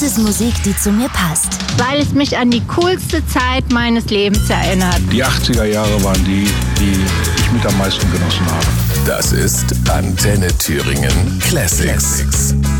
Das ist Musik, die zu mir passt. Weil es mich an die coolste Zeit meines Lebens erinnert. Die 80er Jahre waren die ich mit am meisten genossen habe. Das ist Antenne Thüringen Classics.